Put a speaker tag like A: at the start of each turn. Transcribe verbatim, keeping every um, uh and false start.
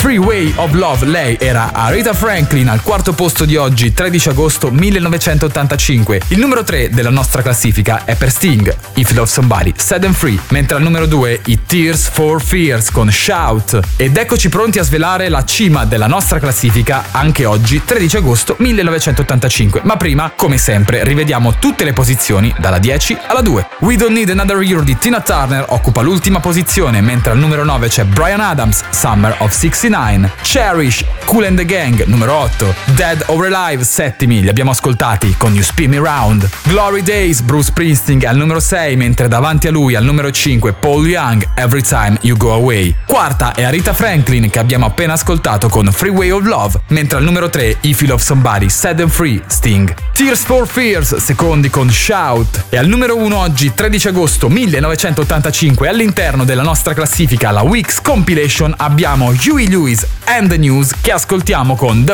A: Freeway of Love, lei era Aretha Franklin al quarto posto di oggi, tredici agosto millenovecentottantacinque. Il numero tre della nostra classifica è per Sting, If You Love Somebody, Set Them Free, mentre al numero due i Tears for Fears con Shout. Ed eccoci pronti a svelare la cima della nostra classifica anche oggi, tredici agosto millenovecentottantacinque. Ma prima, come sempre, rivediamo tutte le posizioni dalla dieci alla due. We Don't Need Another Hero di Tina Turner occupa l'ultima posizione, mentre al numero nove c'è Bryan Adams, Summer of sessantanove. Cherish, Kool and the Gang, numero otto. Dead or Alive, settimi, li abbiamo ascoltati con You Spin Me Round. Glory Days, Bruce Springsteen al numero sei, mentre davanti a lui al numero cinque Paul Young, Every Time You Go Away. Quarta è Aretha Franklin, che abbiamo appena ascoltato con Freeway of Love, mentre al numero tre If You Love Somebody, Set Them Free, Sting. Tears for Fears, secondi con Shout. E al numero uno oggi, tredici agosto millenovecentottantacinque, all'interno della nostra classifica, la Weeks Compilation, abbiamo Huey Lewis and the News, che ascoltiamo con The